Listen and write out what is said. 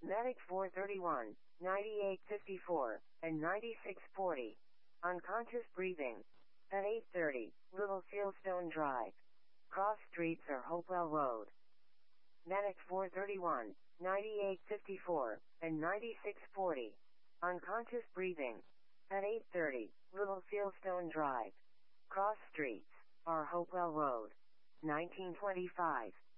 Medic 431, 9854, and 9640. Unconscious breathing. At 8:30, Little Fieldstone Drive. Cross Streets or Hopewell Road. Medic 431, 9854, and 9640. Unconscious breathing. At 8:30, Little Fieldstone Drive. Cross Streets, or Hopewell Road. 1925.